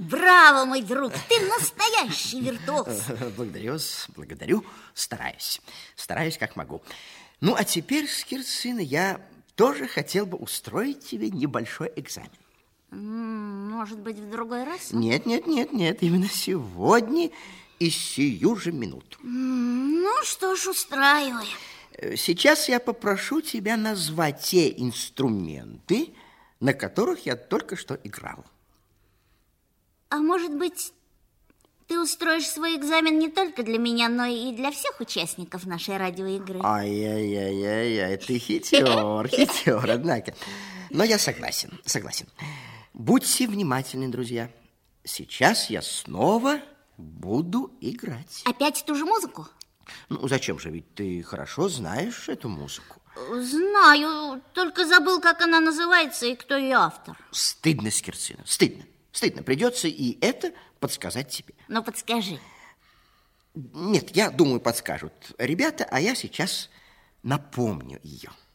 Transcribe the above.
Браво, мой друг, ты настоящий виртуоз. Благодарю вас, благодарю. Стараюсь как могу. Ну, а теперь, Скирцина, я тоже хотел бы устроить тебе небольшой экзамен. Может быть, в другой раз? Нет, именно сегодня и сию же минуту. Ну, что ж, устраивай. Сейчас я попрошу тебя назвать те инструменты, на которых я только что играл. А может быть, ты устроишь свой экзамен не только для меня, но и для всех участников нашей радиоигры? Ай-яй-яй-яй, ты хитер, однако. Но я согласен. Будьте внимательны, друзья. Сейчас я снова буду играть. Опять ту же музыку? Ну, зачем же, ведь ты хорошо знаешь эту музыку. Знаю, только забыл, как она называется и кто ее автор. Стыдно, Скирцина, стыдно. Придется и это подсказать тебе. Ну, подскажи. Нет, я думаю, подскажут ребята, а я сейчас напомню ее.